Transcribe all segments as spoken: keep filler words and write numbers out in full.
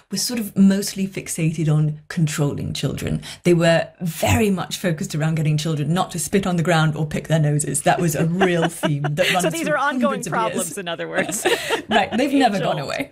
were sort of mostly fixated on controlling children. They were very much focused around getting children not to spit on the ground or pick their noses. That was a real theme that runs So these through are ongoing hundreds of problems, years. in other words. Right, they've never gone away.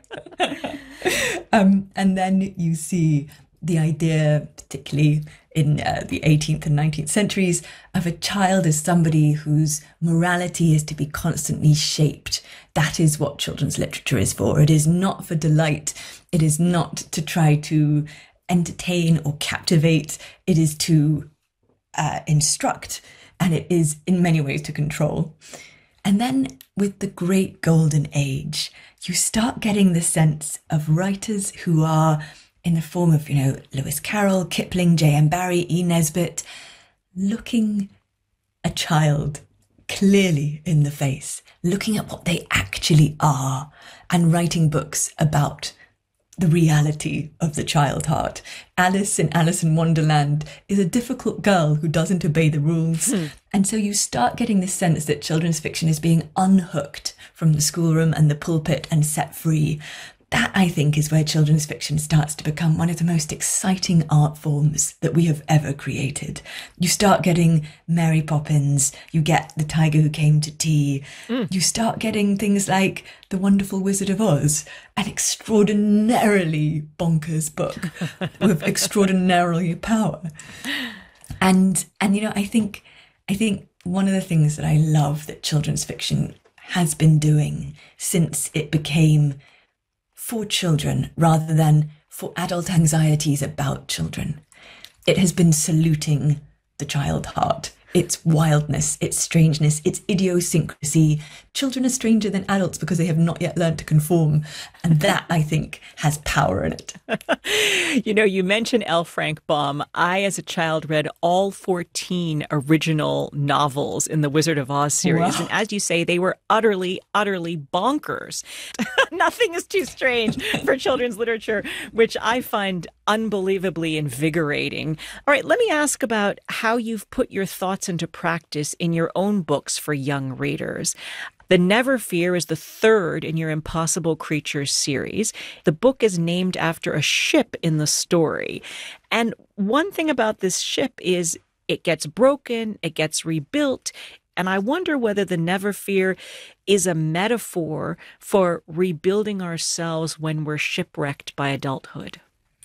um, and then you see the idea, particularly in uh, the eighteenth and nineteenth centuries, of a child as somebody whose morality is to be constantly shaped. That is what children's literature is for. It is not for delight. It is not to try to entertain or captivate. It is to uh, instruct, and it is in many ways to control. And then with the Great Golden Age, you start getting the sense of writers who are in the form of, you know, Lewis Carroll, Kipling, J M Barrie, E. Nesbit, looking a child clearly in the face, looking at what they actually are, and writing books about the reality of the child heart. Alice in Alice in Wonderland is a difficult girl who doesn't obey the rules. Hmm. And so you start getting this sense that children's fiction is being unhooked from the schoolroom and the pulpit and set free. That, I think, is where children's fiction starts to become one of the most exciting art forms that we have ever created. You start getting Mary Poppins, you get The Tiger Who Came to Tea, mm. you start getting things like The Wonderful Wizard of Oz, an extraordinarily bonkers book with extraordinarily power. And, and you know, I think, I think one of the things that I love that children's fiction has been doing since it became for children rather than for adult anxieties about children, it has been saluting the child heart, its wildness, its strangeness, its idiosyncrasy. Children are stranger than adults because they have not yet learned to conform. And that, I think, has power in it. You know, you mentioned L. Frank Baum. I, as a child, read all fourteen original novels in the Wizard of Oz series. Wow. And as you say, they were utterly, utterly bonkers. Nothing is too strange for children's literature, which I find unbelievably invigorating. All right, let me ask about how you've put your thoughts into practice in your own books for young readers. The Never Fear is the third in your Impossible Creatures series. The book is named after a ship in the story. And one thing about this ship is it gets broken, it gets rebuilt. And I wonder whether the Never Fear is a metaphor for rebuilding ourselves when we're shipwrecked by adulthood.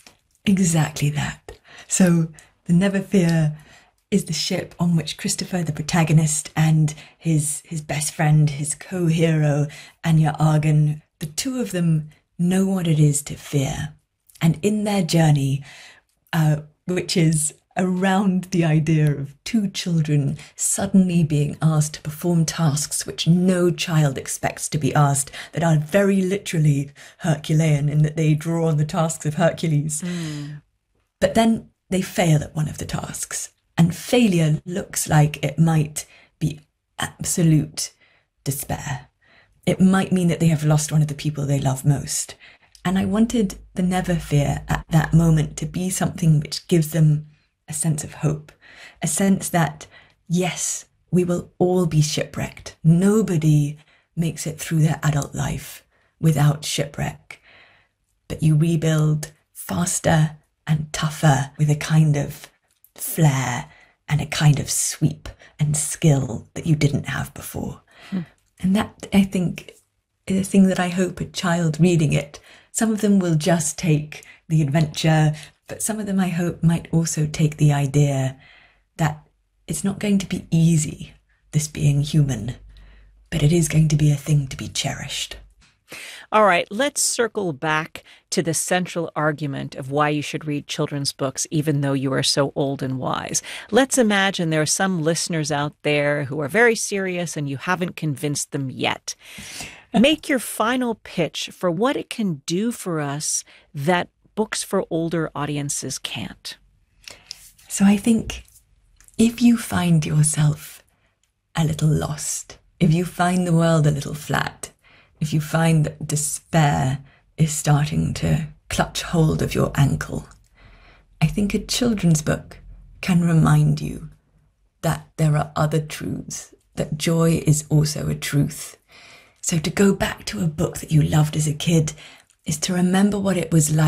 Exactly that. So the Never Fear is the ship on which Christopher, the protagonist, and his his best friend, his co-hero, Anya Argan, the two of them know what it is to fear. And in their journey, uh, which is around the idea of two children suddenly being asked to perform tasks which no child expects to be asked, that are very literally Herculean in that they draw on the tasks of Hercules. Mm. But then they fail at one of the tasks. And failure looks like it might be absolute despair. It might mean that they have lost one of the people they love most. And I wanted the Never Fear at that moment to be something which gives them a sense of hope, a sense that, yes, we will all be shipwrecked. Nobody makes it through their adult life without shipwreck. But you rebuild faster and tougher with a kind of flair and a kind of sweep and skill that you didn't have before. Hmm. And that, I think, is a thing that I hope a child reading it, some of them will just take the adventure, but some of them I hope might also take the idea that it's not going to be easy, this being human, but it is going to be a thing to be cherished. All right, let's circle back to the central argument of why you should read children's books, even though you are so old and wise. Let's imagine there are some listeners out there who are very serious and you haven't convinced them yet. Make your final pitch for what it can do for us that books for older audiences can't. So I think if you find yourself a little lost, if you find the world a little flat, if you find that despair is starting to clutch hold of your ankle, I think a children's book can remind you that there are other truths, that joy is also a truth. So to go back to a book that you loved as a kid is to remember what it was like